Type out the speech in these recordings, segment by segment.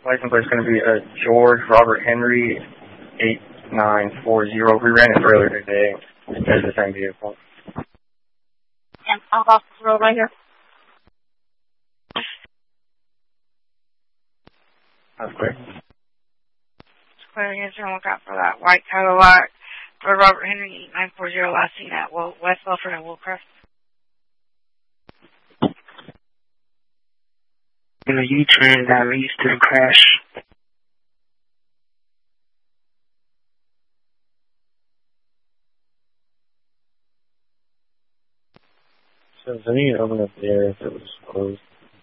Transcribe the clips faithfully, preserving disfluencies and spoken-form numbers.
License plate is going to be uh, George Robert Henry, eight nine four zero. We ran it earlier today. It's the same vehicle. And off off the road right here. That's quick. Clearing answer and look out for that white Cadillac for Robert Henry, eight nine four zero, last seen at West Belford and Willcrest. In a U-turn that leads to the crash. So, I need to open up there if it was closed.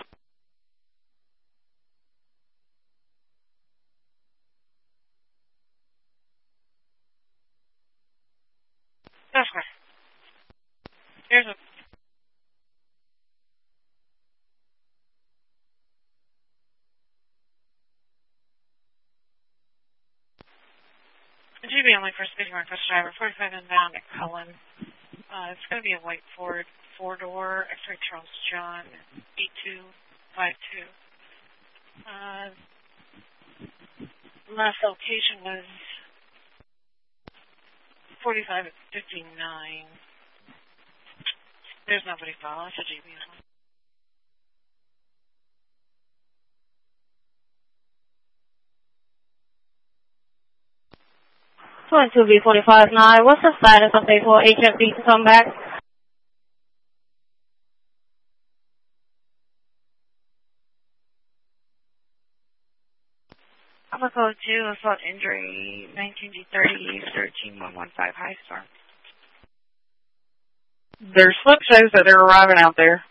That's right. Here's a... G B only for speeding request driver, forty-five inbound at Cullen. Uh, it's going to be a white Ford, four-door, X-ray Charles John, eight two five two. Uh, last location was forty-five at fifty-nine. There's nobody following. It's a G B. twenty-two B forty-five nine. What's the status of the for H F D to come back? Alpha code two, assault injury, nineteen G thirty, thirteen one one five, high star. Their slip shows that they're arriving out there.